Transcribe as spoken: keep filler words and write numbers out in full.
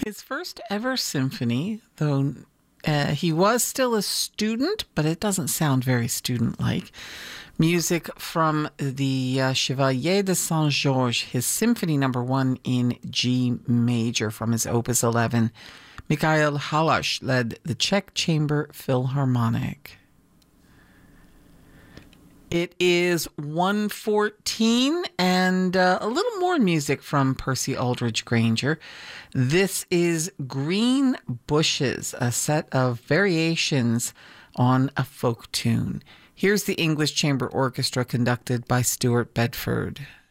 His first ever symphony, though uh, he was still a student, but it doesn't sound very student-like. Music from the uh, Chevalier de Saint-Georges, his symphony number one in G major from his Opus eleven. Mikhail Halash led the Czech Chamber Philharmonic. It is one fourteen, and uh, a little more music from Percy Aldridge Granger. This is Green Bushes, a set of variations on a folk tune. Here's the English Chamber Orchestra conducted by Stuart Bedford.